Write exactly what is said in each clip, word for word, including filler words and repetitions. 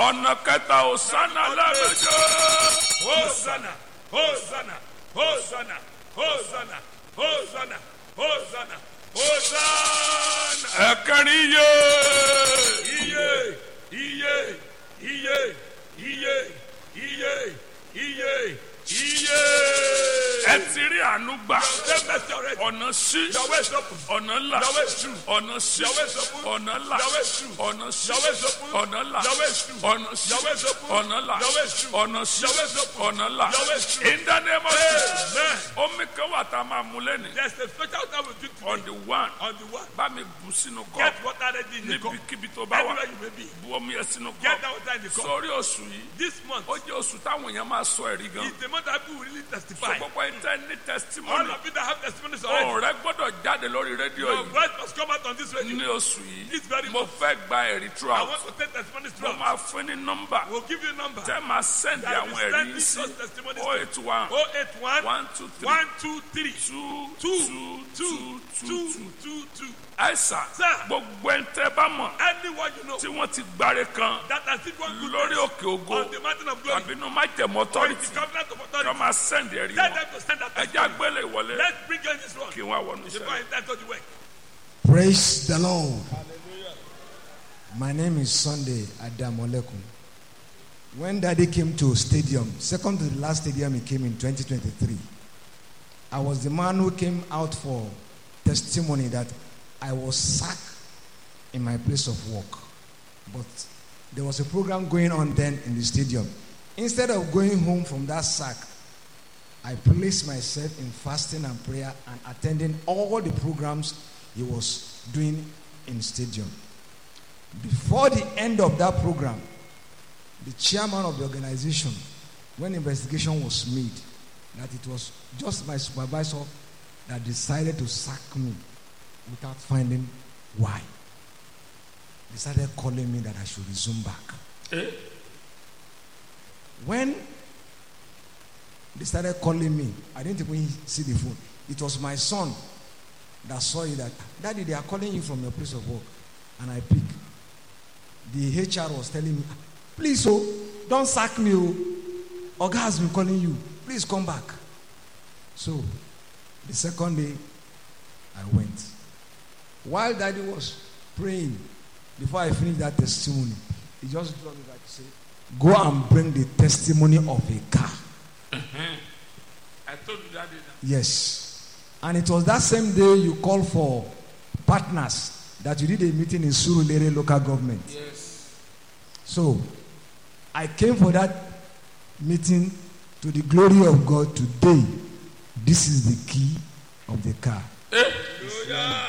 ọ̀nà kẹta Hosanna lẹ́mẹ̀jọ. Hosanna, Hosanna, Hosanna, Hosanna, Hosanna, Hosanna, Hosanna. ẹ̀kẹrin iye. Iye, iye, iye, iye, iye, iye, iye. ẹ ti rí àánú gbà. Get mercy already. ọ̀nà sí. Your way is open. ọ̀nà là. Your way is true. ọ̀nà sí. Your way is open. ọ̀nà là. Your way is true. ọ̀nà sí. Your way is open. ọ̀nà là. Your way is true. ọ̀nà sí. Your way is open. ọ̀nà là. Your way is true. ọ̀nà sí. Your way is open. ọ̀nà là. Your way is true. In the name of Jesus. Amen. omi kan wà tá a máa mú lẹ́nu. There's a special time we drink on today. the one. On the one. bá mi bù sínú kọ́. Get water ready in the cup. níbikíbi tó bá wà. Anywhere you may be. bu omi yẹn sínú Get kọ́. that water in the cup. sórí oṣù yìí. This month ó jẹ́ oṣù táwọn èèyàn máa sọ ẹ̀rí gan. is the month that people will really testify. sọ gbogbo ẹni tẹ́ ní All testimony. of you that have testimonies already. ohùn rẹ gbọ́dọ̀ jáde lórí rédíò Your yìí. voice must come out on this radio. ní oṣù yìí. This very mo month. fẹ́ gba ẹ̀rí I throughout. want to take testimonies mo throughout. máa fún ní nọ́mbà. We'll give you a number. tẹ́ máa sẹ́ndì That àwọn is ẹ̀rí sending yìí sí. those testimonies oh eight one. oh eight one, one two three. one two three, two two, two two, two two, two. two, two. àìsàn. Sir. gbogbo ẹni tẹ́ bá mọ̀. Anyone you know tí wọ́n ti gbáre kan. that has seen one good lórí news òkè ògo. on the mountain of glory. àbínú májẹ̀mú Or in authority. the covenant of kí authority. wọ́n máa sẹ́ndì ẹ̀rí Tell wọn. them to send that ẹja testimony. gbélé ìwọlé. Let's bring in this one. kí wọ́n wọnú Before sẹ́yìn. I enter to the work. Praise the Lord. My name is Sunday Adamolekun. When Daddy came to stadium, second to the last stadium he came in twenty twenty-three, I was the man who came out for testimony that I was sacked in my place of work. But there was a program going on then in the stadium. Instead of going home from that sack, I placed myself in fasting and prayer and attending all the programs he was doing in stadium. Before the end of that program, the chairman of the organization, when investigation was made, that it was just my supervisor that decided to sack me without finding why. They started calling me that I should resume back. Eh? When they started calling me, I didn't even see the phone. It was my son that saw it that, Daddy, they are calling you from your place of work. And I picked. The H R was telling me, please, oh, don't sack me, oh. Oga has been calling you. Please come back. So, the second day, I went. While Daddy was praying, before I finished that testimony, he just dropped me back to say, go and bring the testimony of a car. I told you that. Yes. And it was that same day you called for partners that you did a meeting in Surulere local government. Yes. So, I came for that meeting to the glory of God today. This is the key of the car. Hallelujah.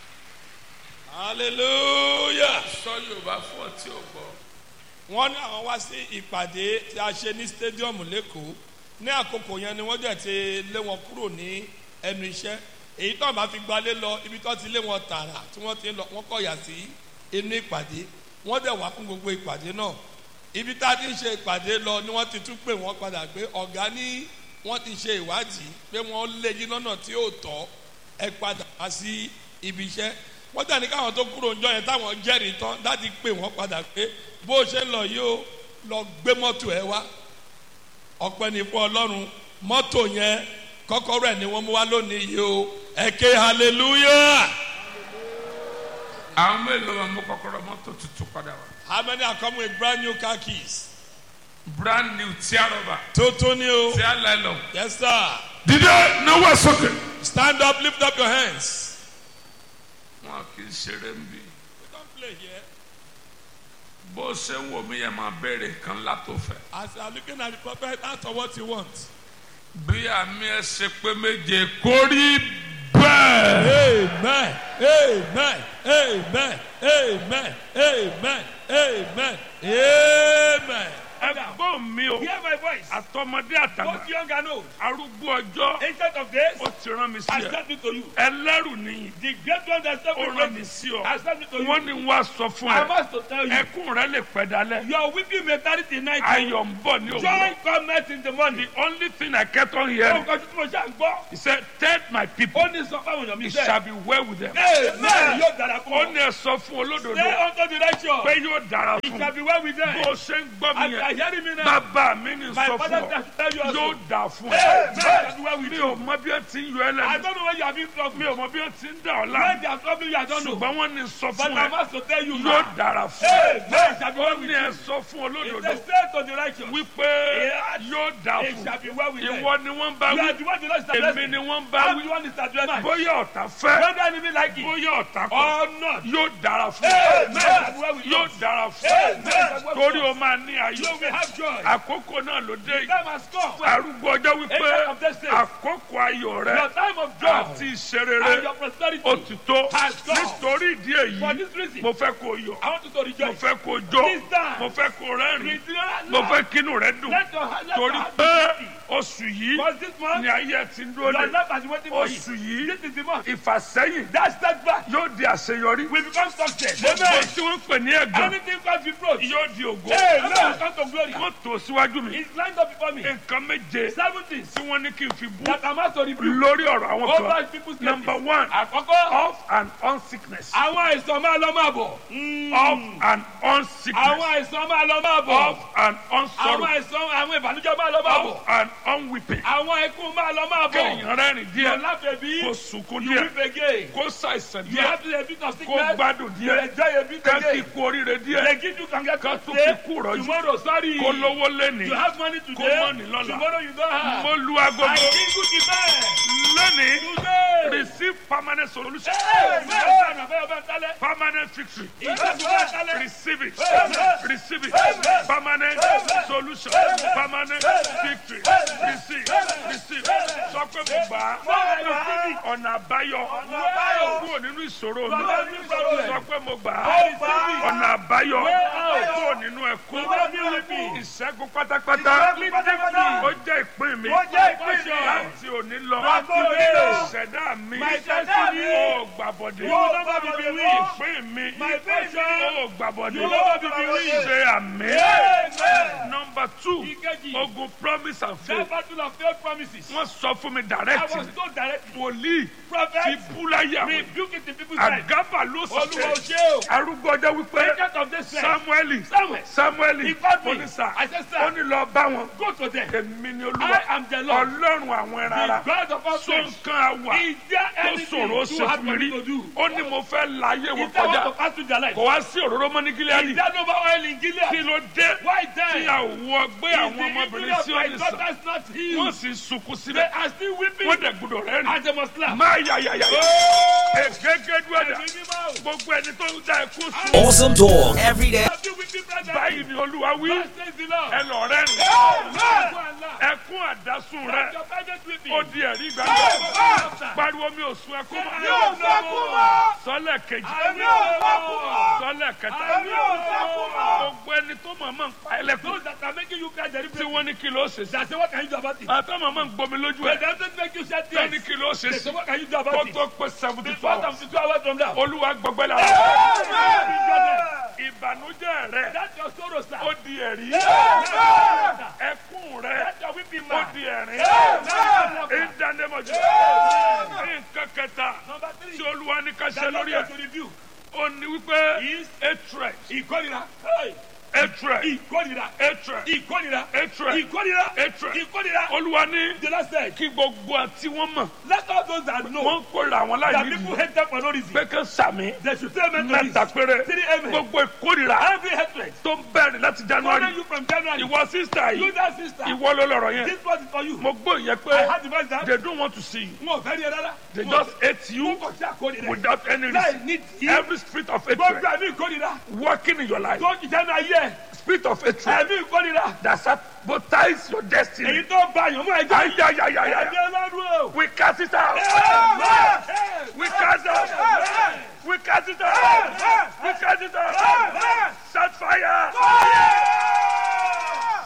Hallelujah. sọ Yorùbá fún ọtí ọgbọ. Wọ́n ní àwọn wá sí ìpàdé tí a ṣe ní stadium lẹ́kọ̀ọ́. Ní àkókò yẹn ni wọ́n jẹ́ ti lé wọn kúrò ní ẹnu iṣẹ́. Èyí tó bá fi gbalé lọ ibi tó ti lé wọn tààrà tí wọ́n ti lọ wọ́n kọ̀yà sí inú ìpàdé. Wọ́n dẹ̀ wá fún gbogbo ìpàdé náà. Ibi tá a ti ń ṣe ìpàdé lọ ni wọ́n ti tún pè wọ́n padà pé ọ̀gá ní wọ́n ti ṣe ìwádìí pé wọ́n lé yín lọ́nà tí ó tọ́ ẹ padà wá sí ibi iṣẹ́. Wọ́n dẹ̀ ní káwọn tó kúrò ńjọ́ yẹn táwọn jẹ́rìí tán láti pè wọ́n padà pé bó ṣe ń lọ yìí ó lọ gbé mọ́tò ẹ wá. Ọpẹ́ ni fún Ọlọ́run mọ́tò yẹn kọ́kọ́rọ́ ẹ̀ ni wọ́n mú wá lónìí yìí o ẹ ké hallelujah. àwọn mélòó wọn mú kọ́kọ́rọ́ mọ́tò tuntun padà wá. How many are coming with brand new car keys? brand new tíárọ̀bà. Tuntun ni o. tíá lẹ́lọ̀. Yes sir. dídé náwó sókè. Stand up, lift up your hands. wọn kì í ṣeré ń bí. We don't play here. bó ṣe ń wò mí yẹn máa bẹ̀rẹ̀ kan látòfẹ́. As you are looking at the prophet, ask for what you want. bí àmì ẹ ṣe pé méje kó rí bẹ́ẹ̀. Amen. Amen. Amen. Amen. Amen. Amen. Amen. come down. ẹ̀gbọ́n mi o Hear my voice. àtọmọdé àtàgbà Both young and old. arúgbó ọjọ́ Ancient of days. ó ti rán mi sí I ẹ sent it to you. ẹlẹ́rù nìyí The great one that sent ó me rán from mi you. sí ọ I sent it to you. wọ́n ní wọ́n á sọ fún I ẹ must to tell you. ẹkún rẹ lè pẹ́ dalẹ́ Your weeping may tarry till night. ayọ̀ ń bọ̀ ní Joy òwúrọ̀ cometh in the morning. the only thing I kept on Ó hearing kọjú tí mo ṣe à ń gbọ́. he said tell my people Ó ní sọ fáwọn èèyàn mi it sẹ́. shall be well with them Amen. Yóò dára fún ó wọn. ní ẹ sọ fún olódodo Say unto the righteous. pé yóò dára It fún shall be well with them. bó o ṣe ń gbọ́ mi As you are yẹn hearing me now. bàbá mi ní My sọ father fún ọ shall tell you yóò also. dà fún Amen. ẹ Shall be well with mi you. ò mọ bí ẹ ti ń yọ ẹ I lẹ́nu don't know where you have been from. mi ò mọ bí ẹ ti ń dà ọ́ When láàmú they are troubling you, I don't know. ṣùgbọ́n wọ́n ní sọ But fún I ẹ must to tell you yóò now. dára fún ẹ Amen. Shall be ó well with ní ẹ you. sọ fún If olódodo they say to the righteous, wípé yóò dà it fún shall be well with them. ìwọ ni wọ́n bá You wí are the one the Lord is èmi addressing. ni wọ́n bá I'm wí the one is addressing. bóyá ọ̀tá fẹ́ Whether enemy like it bóyá ọ̀tá kọ̀ or not. yóò dára fún Amen. ẹ Shall be well with yóò you. dára fún Amen. ẹ torí o máa ní You ayọ̀ will have joy. àkókò náà ló dé yìí Time has come. arúgbó ọjọ́ wípé Ancient of days says, àkókò ayọ̀ rẹ your time of joy àti ìṣerere and your prosperity ó ti tó has come. nítorí ìdí For èyí this reason, mo fẹ́ kó o yọ̀ I want you to mo rejoice. fẹ́ kó o jó This time, mo fẹ́ kó o rẹ́rìn Rejoice. mo fẹ́ kínú rẹ dùn Let your heart let torí your heart pé be happy. oṣù yìí Because this month, ni ayé ti ń dúró your de life has been waiting for you. oṣù yìí This is the month. ìfàsẹ́yìn That setback yóò di àṣeyọrí will become success. gbogbo Amen. tí wọ́n ń pè ní ẹ̀gàn Anything called reproach. yóò di ògo Amen. Come to glory. wọ́n tó síwájú mi It's lined up before me. nǹkan méje Seven things tí wọ́n ní kí n fi bú that I'm asked to rebuke lórí ọ̀rọ̀ àwọn over kan people's number cases. one Àkọ́kọ́, off and on sickness àwọn àìsàn máa lọ máa bọ̀. off and on sickness Àwọn àìsàn máa lọ máa bọ̀. off and on Àwọn sorrow àìsàn àwọn ìbànújẹ́ máa lọ máa bọ̀. off and on weeping Àwọn ẹkún máa lọ máa bọ̀. kéèyàn rẹ́rìn You díẹ̀ laugh a bit, kó sunkún you díẹ̀ weep again. kó ṣàìsàn You díẹ̀ have a bit of kó sickness. gbádùn You díẹ̀ enjoy a bit ká kí again. kú oríire They díẹ̀ give you can get ká to tún say, fi kú rọ́jú tomorrow sorry. kó lówó lẹ́nìí You have money kó today. mọ́ni lọ́la Tomorrow you don't have. mo lu I agogo give you the best. lónìí Today. receive permanent solution Amen. Amen. permanent victory Amen. receive it Amen. receive it Amen. permanent Amen. solution Amen. permanent victory receive receive sọ pé mo gbà á Amen. ọ̀nà àbáyọ àbáyọ. kúrò nínú ìṣòro mi Bàbá mi sọ̀rọ̀. sọ pé mo gbà á Amen. ọ̀nà àbáyọ Amen. kúrò nínú ẹ̀kún Bàbá mi wípé. ìṣẹ́gun pátápátá Ìṣẹ́gun pátápátá. ó jẹ́ ìpín mi Ó jẹ́ ìpín mi. láti òní lọ Láti òní lọ. ìṣẹ̀dá mi My destiny. ó gbàbọ̀dé You will never be bereaved. ìpín mi My portion. ó gbàbọ̀dé You will never be bereaved. ṣe àmì. Amen. number two Ìkejì. ogun promise and faith That battle of failed promises. wọ́n sọ fún mi I direct was told directly. wòlíì ti Prophet, búláyà rebuke it in people's lives. àgábà ló sọ Olúwa ò pé ṣe o. arúgbó ọjọ́ wípé Agent of this faith. samueli Samuel. samueli He called me. onísà I said, sir. ó ní lọ bá wọn Go to them. èmi ni I olúwa am the Lord. ọlọ́run àwọn ẹran The ara God of all so flesh. nǹkan àwà Is there tó anything ṣòro ó too ṣe hard fún for mi me rí to do? ó ní mo fẹ́ láyé wọn Is there kọjá want to pass through their life? kò wá sí òróró mọ́ ní Is gíláàdì there no more oil in Gilead? kí ló dé Why tí then? a ò wọ gbé Is àwọn the ọmọbìnrin injury of sí my òní sàn daughters not wọ́n healed? sì sunkún They síbẹ̀ are still weeping. wọ́n dẹ̀ gbọdọ̀ rẹ́rìn And they must laugh. máa yà yà yà yà Oh! ègégé dúẹ̀dà Ẹ̀mí mímọ́. gbogbo ẹni tó ń da ẹkú sùn Awesome dog every day. Have you weeping, brother? báyìí ni olúwa wí God says the Lord. ẹ lọ rẹ́rìn Amen. Go and laugh. ẹkún àdásùn rẹ Your private weeping. ó di ẹ̀rí gbàgbọ́ Amen. pariwo mi ò sun ẹkún mọ́ Yóò sẹ́kún mọ́. sọ́lẹ̀ kejì Àmì ò sẹ́kún mọ́. sọ́lẹ̀ kẹta Àmì ò sẹ́kún mọ́. gbogbo ẹni tó mọ̀ọ́mọ̀ ń pa ẹlẹ́kùn Those that are making you cry tí deliberately. wọ́n ní kí ló ṣe sí They say, what can you do about it? àtọ́ mọ̀ọ́mọ̀ ń gbomi lójú But ẹ̀ that doesn't make you shed tó ní tears. kí ló ṣe They sí say, what can you do kó about it? tó pé seventy two Before hours seventy-two hours from now. olúwa gbọgbẹ́ lára Amen. ìbànújẹ́ rẹ That's your sorrow, sir. ó di ẹ̀rí Amen. ẹkún rẹ That's your weeping ó man. di ẹ̀rín Amen. ìdánimọ̀jọ́ nǹkan kẹta Number three. tí olúwa ní ká ṣe That's lórí not ẹ̀ to review. ó ní wípé Is hatred ìkórira. Hey. hatred Ìkórira. hatred Ìkórira. hatred Ìkórira. hatred Ìkórira. olúwa ní The Lord said, kí gbogbo àti wọn mọ̀ let all those that know wọ́n ń kórìíra àwọn that láì people nídìí hate them for no reason. pé kán sàmì They should say amen to mẹ́ta this. péré Three amen. gbogbo ìkórìíra Every hatred. tó ń bẹ̀rẹ̀ láti Follow january you from January. ìwọ sísá You yìí that sister. ìwọ ló lọ̀rọ̀ yẹn This one is for you. mo gbọ́ ìyẹn I pé had the voice that. they don't want to see you Mo fẹ́ rí ẹ rárá. they Mo- just hate you Mo kàn sí àkórira. without any Láì reason ní tí. every spirit of Gbogbo hatred ẹ̀mí ìkórira. working in your life Tó ń jìjẹ́ náà yẹ. spirit of hatred Ẹ̀mí ìkórira. that sabotage your destiny Èyí tó ń ba àyàn mọ́ ẹjọ́. ayayayaya Ẹ̀mí ọlọ́run o. we cast it out Amen. we cast it out Amen. we cast it out Amen. we cast it out Amen. set fire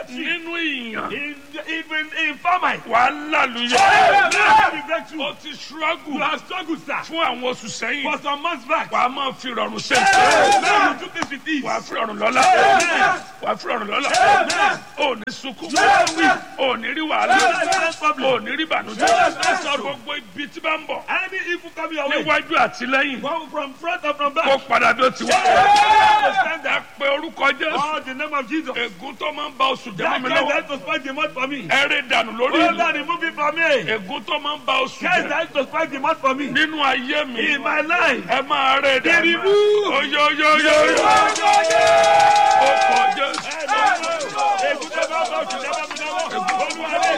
breakthrough. nínú ìyàn In, even in famine. wà á lálùyọ. Amen. Breakthrough. ó ti ṣúrágù You have struggled, sir. fún àwọn oṣù sẹ́yìn. For some months back. wà á máa fi rọrùn ṣe Amen. é. You took this with ease. wà á fi rọrùn lọ́la. Amen. wà á fi rọrùn lọ́la. Amen. ó ní sunkún. Amen. ó ní rí wàhálà. Amen. ó ní rí ìbànújẹ́. Amen. gbogbo ibi tí bá ń bọ̀. Any evil coming your way. níwájú àti lẹ́yìn. Come from front or from back. kó padà bí ó ti wá. Amen. ẹ pe orúkọ Jésù. Oh, the name of Jesus. ègún tó máa ń ba oṣù jẹ́ That mọ́ mi case lọ́wọ́. that to spoil the month for me. ẹ rí dànù lórí Oh, mi. Lord, remove it from me. ègún tó máa ń ba oṣù Case jẹ́ that to spoil the month for me. nínú ayé mi. In my life. ẹ máa rí dànù. remove. oyoyoyoyo. ó kọ Jésù. Ègún tó bá bá oṣù jẹ́ mọ́ mi lọ́wọ́. Olúwa lè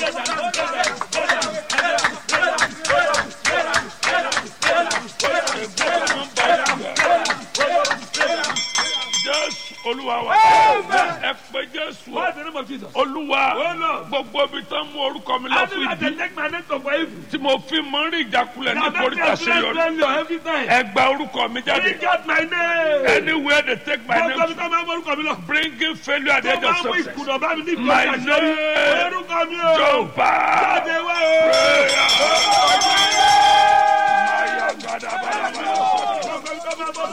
Jésù Olúwa wa. ẹ pe Jésù. What's the name of Jesus? Olúwa Oh, Lord. gbogbo ibi tó ń mú orúkọ mi lọ I fún know that they ìdí take my name to for evil. tí mo fi mọ rí ìjákulẹ̀ ní Now that ìkórìtà they ṣeyọrí. bless you every time. ẹ gba orúkọ mi jáde. Bring out my name. Anywhere they take my Gbogbo name mi tó máa ń mọ orúkọ mi lọ. bringing failure at the Tó edge máa of ń mú success. ìkùnà bá mi ní My ìkórìtà ṣeyọrí. name. Orúkọ mi o. Jump out. Jáde wá o. Maya gada bala bala.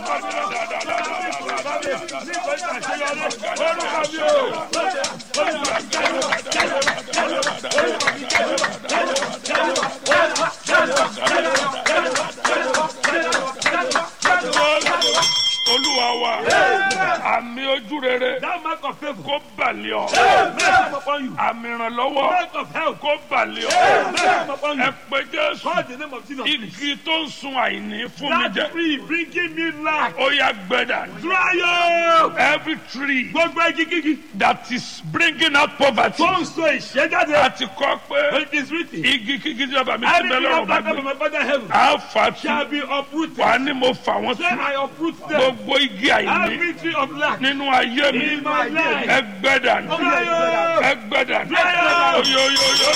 Olúwa wa àmì ojú rere That mark of favor. kó balẹ̀ ọ́. Come upon you. àmì ìrànlọ́wọ́ Mark of help. kó balẹ̀ ọ́. Come upon ẹ you. pe Jésù. Call the name of Jesus. igi tó ń sun àìní fún mi That jẹ. tree bringing me life. ó yá gbẹ́dà. Dry up. Every tree Gbogbo igi kíkí. that is bringing out poverty. Tó ń so ìṣẹ́ jáde. a ti kọ́ pé It is written. igi kíkí tí bàbá mi ti Everything bẹ́ lọ́rùn of bá that of gbé. my father heaven a fà tú. shall be uprooted. wà á ní mo fà wọ́n Say tú. I uproot them. gbogbo igi àìní Every tree of lack. nínú ayé mi. In my life. ẹ gbẹ́dà. Dry up. ẹ gbẹ́dà. Dry up. oyoyoyo.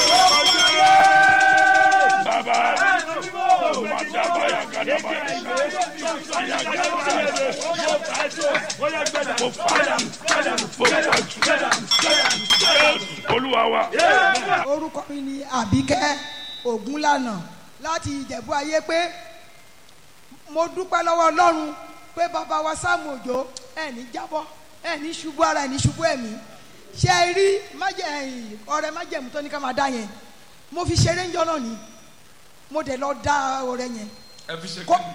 bàbá wàdàbàyà gàdàbàyà. mo fà tú. mo fà tú. Olúwa wa. orúkọ mi ni Àbíkẹ́ Ògúnlànà láti Ìjẹ̀bú Ayé pé mo dúpẹ́ lọ́wọ́ Ọlọ́run pé bàbá wa Sáàmù Òjó ẹ̀ ní jábọ́ ẹ̀ ní ṣubú ara ẹ̀ ní ṣubú ẹ̀mí ṣe é rí májẹ̀ ọ̀rẹ́ májẹ̀mú tó ní ká máa dá yẹn mo fi ṣeré ńjọ́ náà ni mo dẹ̀ lọ dá ọ̀rẹ́ yẹn ẹ fi ṣe kó kí ni.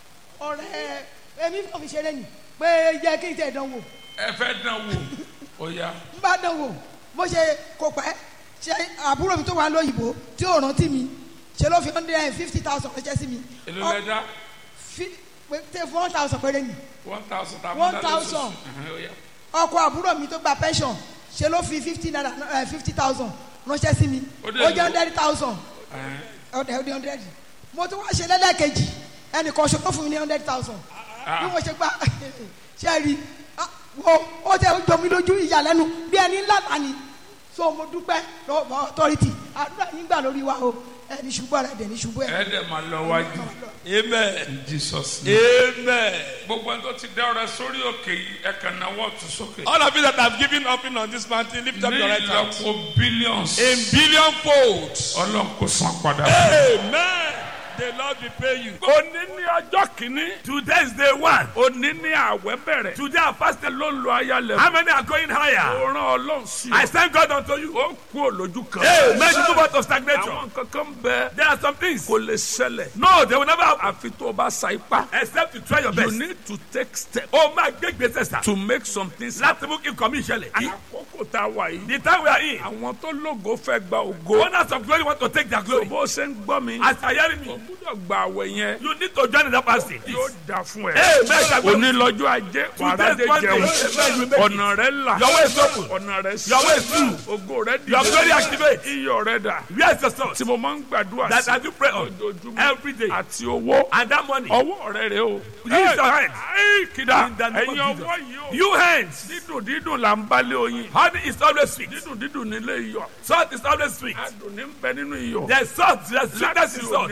ọ̀rẹ́ èmi náà fi ṣeré ni pé jẹ́ kí n tẹ̀ dánwò ẹ fẹ́ dán wò ó yá. n bá dánwò mo ṣe kó pẹ́ ṣe àbúrò mi tó wà lóyìnbó tí ò rántí mi ṣe ló fi hundred and fifty thousand ránṣẹ́ sí mi. èló lẹ dá. fi tẹ fún one thousand péré ni. one thousand tàbí one thousand. ọkọ àbúrò mi tó gba pension ṣe ló fi fifty naira fifty thousand ránṣẹ́ sí mi. Ó dé ó jẹ́ lò. hundred thousand. ọ̀dẹ̀ ọ̀dẹ̀ hundred. mo tún wá ṣe lẹ́lẹ́kejì ẹnìkan ṣe tó fún mi ní hundred thousand. bí mo ṣe gba ṣe rí wo ó tẹ jọ mi lójú ìyàlẹ́nu bí ẹni ńlá náà ni so mo dúpẹ́ lọ́wọ́ authority àdúrà yín gbà lórí wa o ẹni ṣubú ara ẹ̀dẹ̀ ní ṣubú ẹ̀. ẹ dẹ̀ máa lọ wájú. Amen. In Jesus name. Amen. gbogbo ẹni tó ti dá ọrẹ sórí òkè yìí ẹ kàn náwó ọ̀tún sókè. All of you that have given offering on this mountain, lift up ní your right hand. ìlọ́po billions. In billion folds. Ọlọ́run kò san padà. Amen. The Lord will pay you. òní ní ọjọ́ kìíní. Today is day one. òní ní àwẹ̀ bẹ̀rẹ̀. Today I fasted. ló ń lo ayálẹ̀. How many are going higher? ó rán Ọlọ́run sí I ọ. thank God unto you. ó kú òlójú kan. Hey, make you move out of stagnation. àwọn kankan bẹ. There are some things. kò lè ṣẹlẹ̀. No, they will never happen àfi tó o bá sa ipá. except you try your you best. need to take steps Oh my great greatest sir. to make some things. Láti mú kí n kọ́ mi ìṣẹ̀lẹ̀. àkókò tá a wà yìí. The time we are in. àwọn tó lógo fẹ́ gba ògo. Owners of glory want to take their so glory. bó ṣe ń gbọ́ mi. As I hear me. o gbúdọ̀ gba àwẹ̀ yẹn. You need to join in that fasting. yóò dà fún ẹ. Amen. òní lọ́jọ́ ajé. wàrà dé Monday. jẹun. ọ̀nà rẹ là. Your way is open. ọ̀nà rẹ sí. Your way is true. ògo rẹ dìde. Your glory activate. iyọ̀ rẹ dà. Where is the source? tí mo máa ń gbàdúrà That sí. I do pray on ojoojúmọ́. every day. àti owó. And that money. ọwọ́ rẹ rẹ o. Use your hands. Ẹ kìdá. In the name of ẹ̀yin Jesus. ọwọ́ yìí o. You hands. dídùn dídùn là ń balẹ̀ oyin. Honey is always sweet. dídùn dídùn nílé iyọ̀. Salt is always sweet. adùn ní bẹ nínú iyọ̀. There's salt. There's sweetness in Láti salt. òní lọ. From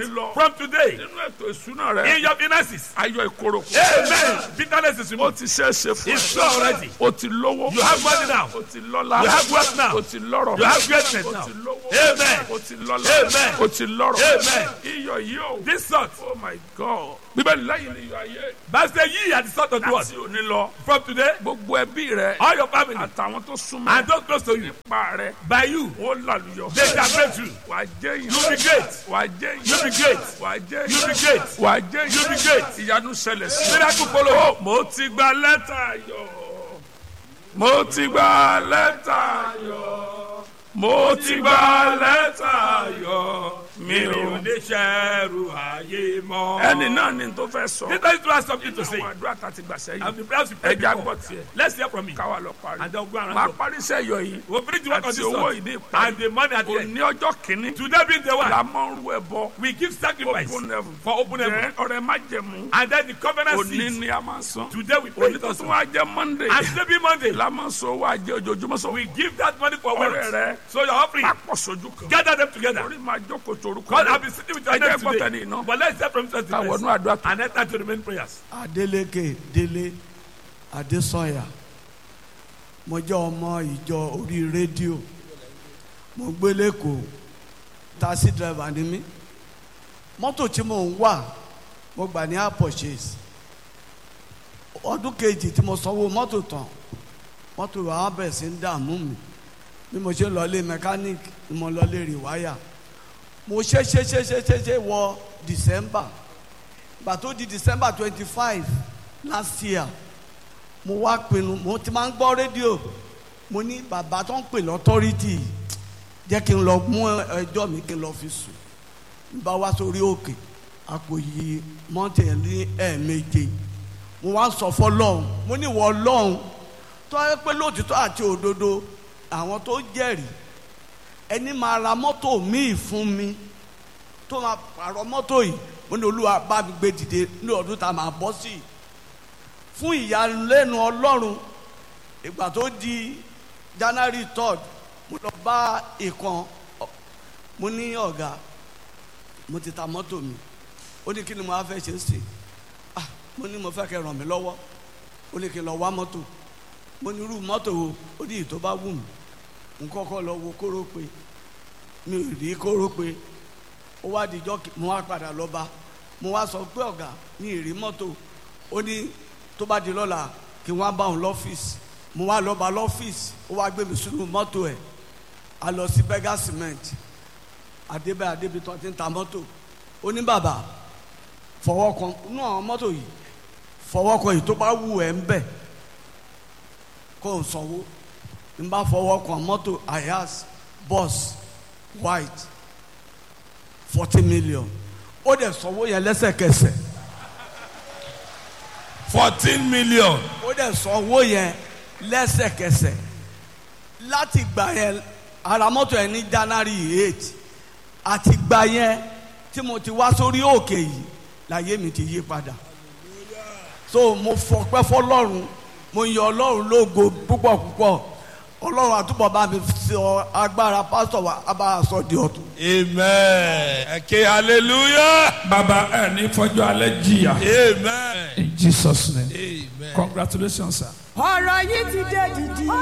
From today, nínú ètò ìṣúná rẹ in your finances, ayọ̀ ìkorò. amen. Bitterness is ó removed. ti ṣe é ṣe fún It's so already. ó ti lówó. You have money now. ó ti lọ́lá. You have wealth now. ó ti lọ́rọ̀. You have greatness ó now. ti lówó. Amen. ó ti lọ́lá. Amen. ó ti lọ́rọ̀. Amen. iyọ̀ yìí o. This salt, oh my God. bíbélì lẹ́yìn ni iyọ̀ ayé. Master, ye are the salt of the world. láti òní lọ. From today, gbogbo ẹbí rẹ. all your family àtàwọn tó súnmọ́. and those close to you, pa rẹ. by you, ó làlùyọ. they shall break through. wà á jẹ́ yìí. You be great. wà á jẹ́ yìí. You be great. wà á jẹ́ yìí. You be great. wà á jẹ́ yìí. You be great. ìyanu ṣẹlẹ̀ sí. Miracle follow. Ó, mo ti gba lẹ́tà yọ. mo ti gba lẹ́tà yọ. mo ti gba lẹ́tà yọ. mi ò ní ṣẹ́rù ayé mọ́. ẹni náà ni tó fẹ́ sọ. This is to have something to say. àwọn àdúrà tá a ti gbà sẹ́yìn. And the prayers we pray ẹja before. gbọ́ tiẹ̀. Let's hear from me. káwa lọ parí. And then we'll go around. máa the- parí iṣẹ́ yọ yìí. We'll finish the work on àti this owó one. ìdí ìparí. And the money at the kò end. ní ọjọ́ kìíní. Today being the la one, máa ń ru ẹbọ. we give sacrifice open heaven. for open heaven. ọrẹ má jẹmu. And then the covenant òní seed. ni a máa san. Today we pray òní it tó also. tún wá jẹ monday. And today being Monday, la máa sọ wá jẹ ojoojúmọ́ sọ. we give that money for ọrẹ wealth. rẹ. So you're offering. papọ̀ sojú kan. Gather them together. orí máa jókòó torúkọ. God, I've been sitting with your ẹ jẹ́ name gbọ́tẹ̀ ní today. iná. But let's hear from Jesus ká wọnú àdúrà tó. and enter to the main prayers. Adeleke Dele Adesanya mo jẹ́ ọmọ ìjọ orí rédíò mo gbé lẹ́kọ̀ọ́ taxi driver ni mí mọ́tò tí mo ń wà mo gbà ní purchase ọdún kejì tí mo sanwó mọ́tò tán mọ́tò wa bẹ̀rẹ̀ sí ń dààmú mi bí mo ṣe lọ lé mechanic ni mo lọ lé rìwáyà mo ṣe ṣe ṣe ṣe ṣe ṣe wọ December gbà tó di December twenty five last year mo wá pinnu mo ti máa ń gbọ́ rédíò mo ní bàbá tó ń pè lọ́tọ́rìtì jẹ́ kí n lọ mú ẹjọ́ mi kí n lọ fi sùn n bá wá sórí òkè àpòyí mọ́tẹ̀ ní ẹ̀ẹ̀méje mo wá sọ fọlọ́hún mo ní ìwọ Ọlọ́hun tó yẹ pé lóòtítọ́ àti òdodo àwọn tó jẹ́rìí ẹni máa ra mọ́tò míì fún mi tó máa pààrọ̀ mọ́tò yìí mo ní Olúwa bá mi gbé dìde ní ọdún tá a máa bọ́ sí i fún ìyàlẹ́nu Ọlọ́run ìgbà tó di January third mo lọ bá ìkan mo ní ọ̀gá mo ti ta mọ́tò mi ó ní kí ni mo á fẹ́ ṣe sí ah mo ní mo fẹ́ kẹ́ ràn mí lọ́wọ́ ó ní kí n lọ wá mọ́tò mo ní irú mọ́tò wo ó ní ìtò bá wù mí n kọ́kọ́ lọ wo kórópè mi ò rí kórópè ó wá dijọ́ mo wá padà lọ bá mo wá sọ pé ọ̀gá mi ì rí mọ́tò ó ní tó bá di lọ́la kí wọ́n bá òun lọ́fíìsì mo wá lọ bá lọ́fíìsì ó wá gbé mi sínú mọ́tò ẹ̀ a lọ sí Berger cement adébẹ́ adébítọ́ ti ń ta mọ́tò ó ní bàbá fọwọ́ kan inú àwọn mọ́tò yìí fọwọ́ kan yìí tó bá wù ẹ́ ń bẹ̀ kó o sanwó n bá fọwọ́ kan mọ́tò ayas bus white forty million ó dẹ̀ sanwó yẹn lẹ́sẹ̀kẹsẹ̀ fourteen million. ó dẹ̀ sanwó yẹn lẹ́sẹ̀kẹsẹ̀ láti gbà yẹn ara mọ́tò yẹn ní January eight àti gbà yẹn tí mo ti wá sórí òkè yìí láyé mi ti yí padà so mo fọpẹ́ fọ́lọ́run mo yìn Ọlọ́run lógo púpọ̀ púpọ̀ Ọlọ́run àtúbọ̀ bá mi sọ agbára pásítọ̀ wa abára sọ di ọ̀tun. amen. ẹ ké hallelujah. bàbá ẹ ní fọjọ́ alẹ́ jìyà. amen. in Jesus name. amen. congratulations sir. ọ̀rọ̀ yìí ti dé dìdì.